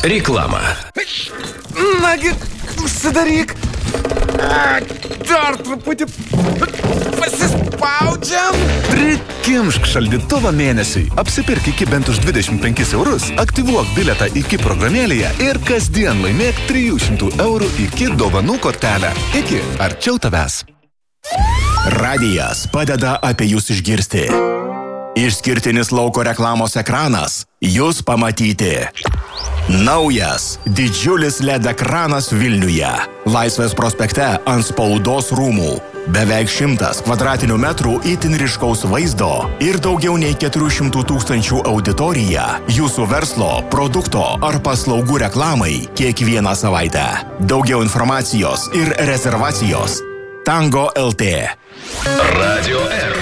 Реклама. Nagi, užsidaryk. Dar truputį pasispaudžiam. Prikimšk šaldytuvą mėnesiui. Apsipirk iki bent už 25 eurus, aktyvuok bilietą iki programėlėje ir kasdien laimėk 300 eurų iki dovanų kortelę. Iki arčiau tavęs. Radijas padeda apie jūs išgirsti. Išskirtinis lauko reklamos ekranas jūs pamatyti. Naujas didžiulis LED ekranas Vilniuje. Laisvės prospekte ant Spaudos rūmų. Beveik 100 kvadratinių metrų itin ryškaus vaizdo ir daugiau nei 400 000 auditorija jūsų verslo, produkto ar paslaugų reklamai kiekvieną savaitę. Daugiau informacijos ir rezervacijos Tango LT. Radio R.